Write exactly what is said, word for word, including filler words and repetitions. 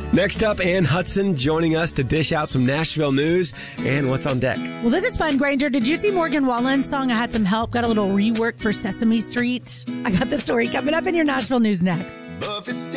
Next up, Ann Hudson joining us to dish out some Nashville news and what's on deck. Well, this is fun, Granger. Did you see Morgan Wallen's song, I Had Some Help? Got a little rework for Sesame Street. I got the story coming up in your Nashville news next.